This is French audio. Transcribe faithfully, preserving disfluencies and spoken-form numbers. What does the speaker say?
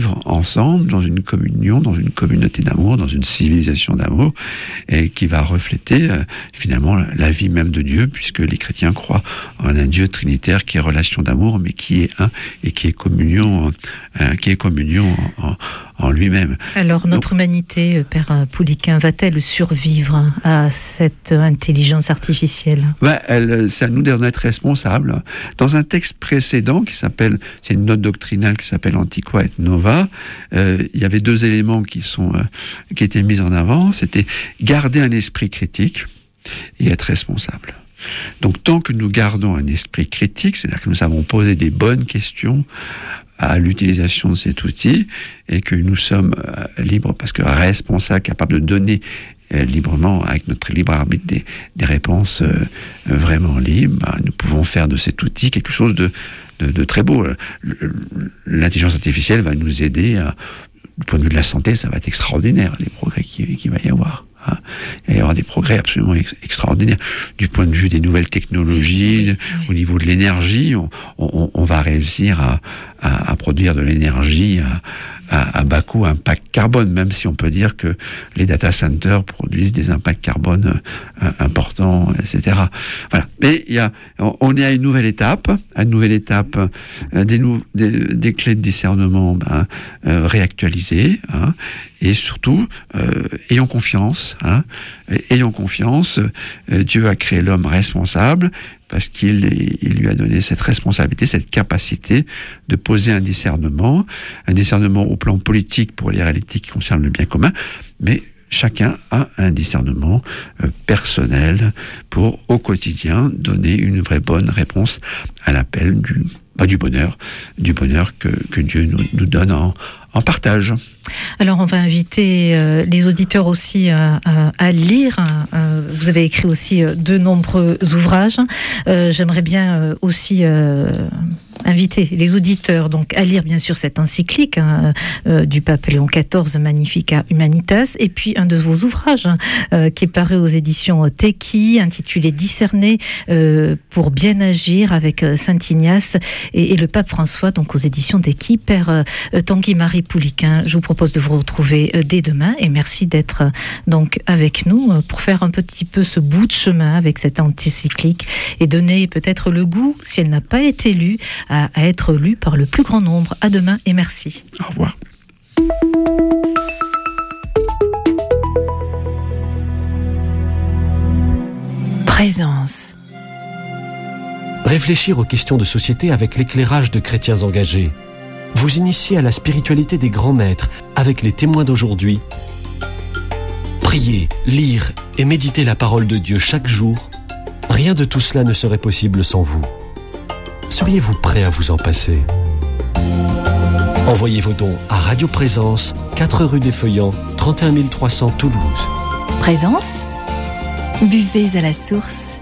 vivre ensemble dans une communion, dans une communauté d'amour, dans une civilisation d'amour, et qui va refléter euh, finalement la vie même de Dieu, puisque les chrétiens croient en un Dieu trinitaire qui est relation d'amour, mais qui est un et qui est communion, euh, qui est communion en, en, en lui-même. Alors notre Donc, humanité, Père Pouliquen, va-t-elle survivre à cette intelligence artificielle ? bah, elle, c'est à nous d'en être responsables. Dans un texte précédent qui s'appelle, c'est une note doctrinale qui s'appelle Antiqua et Nova, euh, il y avait deux éléments qui sont euh, qui étaient mis en avant. C'était garder un esprit critique et être responsable. Donc tant que nous gardons un esprit critique, c'est-à-dire que nous savons poser des bonnes questions à l'utilisation de cet outil et que nous sommes euh, libres parce que responsables, capables de donner euh, librement, avec notre libre arbitre, des, des réponses euh, vraiment libres, bah, nous pouvons faire de cet outil quelque chose de, de, de très beau. L'intelligence artificielle va nous aider à, du point de vue de la santé, ça va être extraordinaire, les progrès qu'il, qu'il va y avoir. Hein. Il va y avoir des progrès absolument ex- extraordinaires. Du point de vue des nouvelles technologies, oui, oui. Au niveau de l'énergie, on, on, on va réussir à, à, à produire de l'énergie à, à, à bas coût, impact carbone, même si on peut dire que les data centers produisent des impacts carbone euh, importants, et cetera. Voilà. Mais il y a, on est à une nouvelle étape, à une nouvelle étape, euh, des, nou- des, des clés de discernement ben, euh, réactualisées, hein, et surtout, euh, ayons confiance, hein, ayons confiance, euh, Dieu a créé l'homme responsable, parce qu'il il lui a donné cette responsabilité, cette capacité de poser un discernement, un discernement au plan politique pour les réalités qui concernent le bien commun, mais chacun a un discernement euh, personnel pour, au quotidien, donner une vraie bonne réponse à l'appel du, bah, du bonheur, du bonheur que, que Dieu nous, nous donne en, en partage. Alors on va inviter euh, les auditeurs aussi euh, à, à lire. Euh, vous avez écrit aussi euh, de nombreux ouvrages. Euh, j'aimerais bien euh, aussi euh, inviter les auditeurs donc à lire bien sûr cette encyclique hein, euh, du pape Léon quatorze, Magnificat Humanitas, et puis un de vos ouvrages hein, euh, qui est paru aux éditions Teki, intitulé Discerner euh, pour bien agir, avec euh, Saint Ignace et, et le pape François, donc aux éditions Teki. Père euh, Tanguy-Marie Pouliquen, je vous propose de vous retrouver dès demain et merci d'être donc avec nous pour faire un petit peu ce bout de chemin avec cette encyclique et donner peut-être le goût, si elle n'a pas été lue, à, à être lue par le plus grand nombre. À demain et merci. Au revoir. Présence. Réfléchir aux questions de société avec l'éclairage de chrétiens engagés. Vous initier à la spiritualité des grands maîtres avec les témoins d'aujourd'hui. Prier, lire et méditer la parole de Dieu chaque jour. Rien de tout cela ne serait possible sans vous. Seriez-vous prêt à vous en passer ? Envoyez vos dons à Radio Présence, quatre rue des Feuillants, trente et un mille trois cents Toulouse. Présence, buvez à la source.